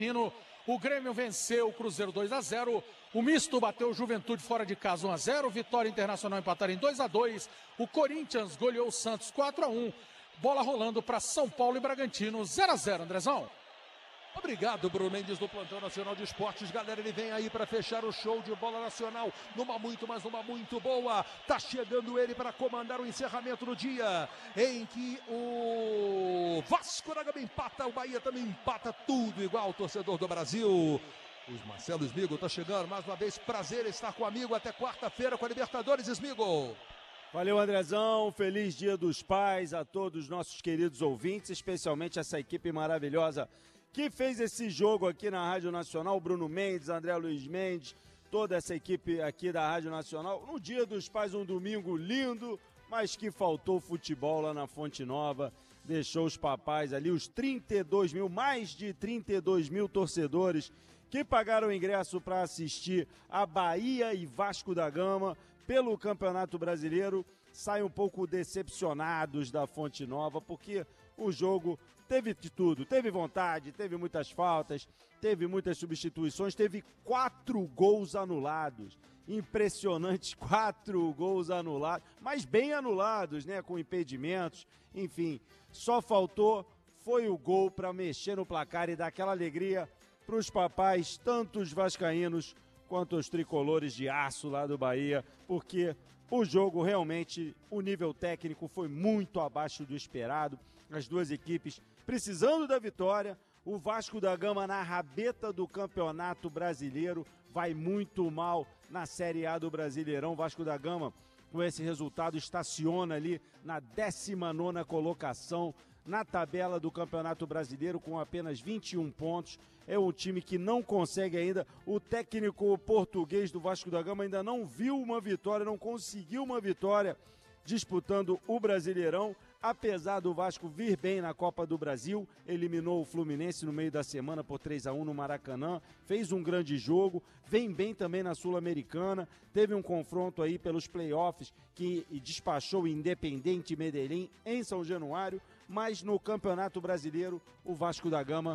O Grêmio venceu o Cruzeiro 2-0. O Misto bateu o Juventude fora de casa 1-0. Vitória Internacional empataram em 2-2. O Corinthians goleou o Santos 4-1. Bola rolando para São Paulo e Bragantino 0-0, Andrezão. Obrigado, Bruno Mendes, do Plantão Nacional de Esportes. Galera, ele vem aí para fechar o show de bola nacional numa muito boa. Tá chegando ele para comandar o encerramento do dia, em que o Vasco da Gama empata, o Bahia também empata, tudo igual, torcedor do Brasil. O Marcelo Smigol tá chegando mais uma vez. Prazer estar com o amigo até quarta-feira com a Libertadores, Smigol. Valeu, Andrezão. Feliz Dia dos Pais a todos os nossos queridos ouvintes, especialmente essa equipe maravilhosa que fez esse jogo aqui na Rádio Nacional, Bruno Mendes, André Luiz Mendes, toda essa equipe aqui da Rádio Nacional. No Dia dos Pais, um domingo lindo, mas que faltou futebol lá na Fonte Nova, deixou os papais ali, os 32 mil, mais de 32 mil torcedores que pagaram ingresso para assistir a Bahia e Vasco da Gama pelo Campeonato Brasileiro, saem um pouco decepcionados da Fonte Nova, porque o jogo teve de tudo, teve vontade, teve muitas faltas, teve muitas substituições, teve 4 gols anulados. Impressionante, 4 gols anulados, mas bem anulados, né, com impedimentos. Enfim, só faltou foi o gol para mexer no placar e dar aquela alegria para os papais, tanto os vascaínos quanto os tricolores de aço lá do Bahia, porque o jogo realmente, o nível técnico foi muito abaixo do esperado. As duas equipes precisando da vitória. O Vasco da Gama na rabeta do Campeonato Brasileiro, vai muito mal na Série A do Brasileirão. O Vasco da Gama, com esse resultado, estaciona ali na 19ª colocação na tabela do Campeonato Brasileiro com apenas 21 pontos. É um time que não consegue ainda, o técnico português do Vasco da Gama ainda não viu uma vitória, não conseguiu uma vitória disputando o Brasileirão, apesar do Vasco vir bem na Copa do Brasil, eliminou o Fluminense no meio da semana por 3-1 no Maracanã, fez um grande jogo, vem bem também na Sul-Americana, teve um confronto aí pelos playoffs que despachou o Independente Medellín em São Januário, mas no Campeonato Brasileiro o Vasco da Gama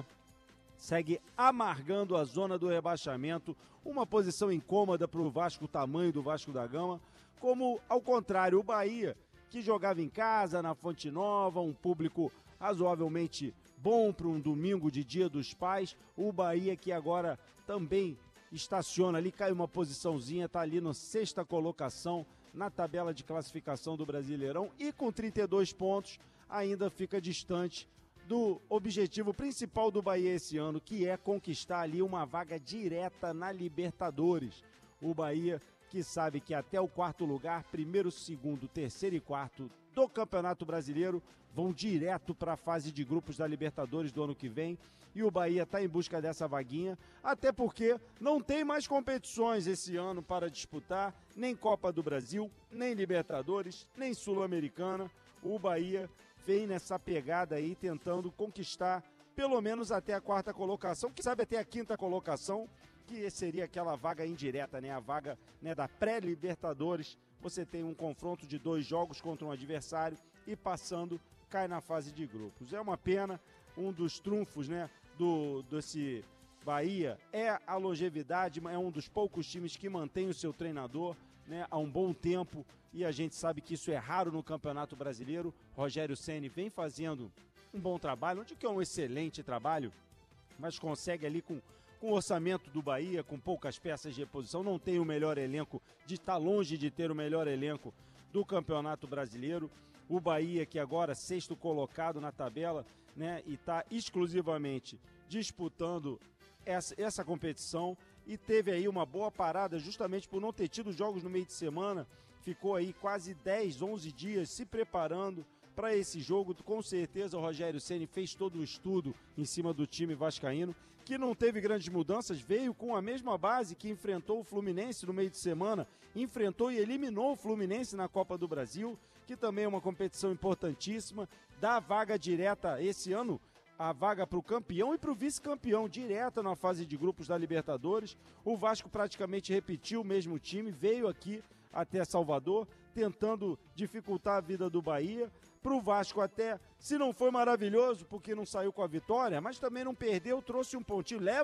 segue amargando a zona do rebaixamento, uma posição incômoda para o Vasco, o tamanho do Vasco da Gama, como ao contrário o Bahia, que jogava em casa, na Fonte Nova, um público razoavelmente bom para um domingo de Dia dos Pais. O Bahia que agora também estaciona ali, cai uma posiçãozinha, está ali na 6ª colocação na tabela de classificação do Brasileirão e com 32 pontos ainda fica distante do objetivo principal do Bahia esse ano, que é conquistar ali uma vaga direta na Libertadores. O Bahia que sabe que até o 4º lugar, 1º, 2º, 3º e 4º do Campeonato Brasileiro vão direto para a fase de grupos da Libertadores do ano que vem, e o Bahia está em busca dessa vaguinha, até porque não tem mais competições esse ano para disputar, nem Copa do Brasil, nem Libertadores, nem Sul-Americana. O Bahia vem nessa pegada aí, tentando conquistar pelo menos até a 4ª colocação, quem sabe até a 5ª colocação, que seria aquela vaga indireta, né? A vaga, né, da pré-Libertadores. Você tem um confronto de 2 jogos contra um adversário e passando, cai na fase de grupos. É uma pena, um dos trunfos, né, desse Bahia é a longevidade, é um dos poucos times que mantém o seu treinador, né, há um bom tempo, e a gente sabe que isso é raro no Campeonato Brasileiro. Rogério Ceni vem fazendo um bom trabalho, não digo que é um excelente trabalho, mas consegue ali com o orçamento do Bahia, com poucas peças de reposição, não tem o melhor elenco, está longe de ter o melhor elenco do Campeonato Brasileiro. O Bahia, que agora 6º colocado na tabela, né, e está exclusivamente disputando essa competição, e teve aí uma boa parada justamente por não ter tido jogos no meio de semana, ficou aí quase 10, 11 dias se preparando para esse jogo. Com certeza o Rogério Ceni fez todo o estudo em cima do time vascaíno, que não teve grandes mudanças, veio com a mesma base que enfrentou o Fluminense no meio de semana, enfrentou e eliminou o Fluminense na Copa do Brasil, que também é uma competição importantíssima, dá vaga direta esse ano, a vaga para o campeão e para o vice-campeão, direta na fase de grupos da Libertadores. O Vasco praticamente repetiu o mesmo time, veio aqui até Salvador, tentando dificultar a vida do Bahia. Para o Vasco até, se não foi maravilhoso, porque não saiu com a vitória, mas também não perdeu, trouxe um pontinho, leva